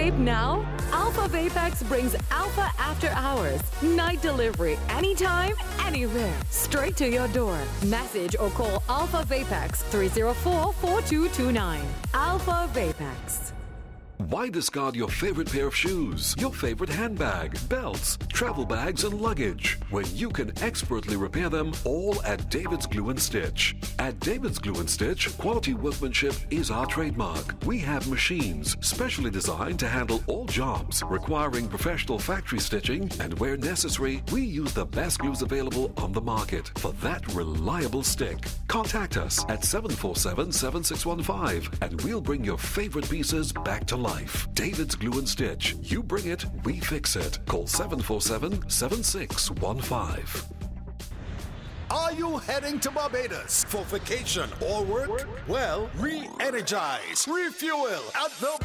vape now? Alpha Vapex brings Alpha After Hours, night delivery, anytime, anywhere, straight to your door. Message or call Alpha Vapex 304-4229. Alpha Vapex. Why discard your favorite pair of shoes, your favorite handbag, belts, travel bags, and luggage when you can expertly repair them all at David's Glue and Stitch? At David's Glue and Stitch, quality workmanship is our trademark. We have machines specially designed to handle all jobs requiring professional factory stitching, and where necessary, we use the best glues available on the market for that reliable stick. Contact us at 747-7615 and we'll bring your favorite pieces back to life. David's Glue and Stitch. You bring it, we fix it. Call 747-7615. Are you heading to Barbados for vacation or work? Well, re-energize, refuel at the